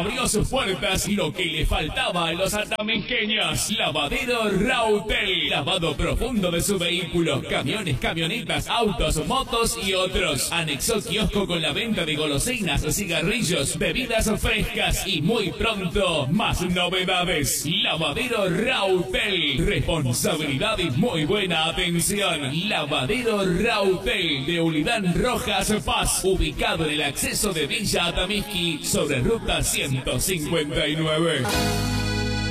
Abrió sus puertas lo que le faltaba a los atamisqueños. Lavadero Rautel. Lavado profundo de su vehículo, camiones, camionetas, autos, motos y otros. Anexó kiosco con la venta de golosinas, cigarrillos, bebidas frescas y muy pronto más novedades. Lavadero Rautel. Responsabilidad y muy buena atención. Lavadero Rautel de Ulidán Rojas Paz, ubicado en el acceso de Villa Atamisqui sobre ruta 159.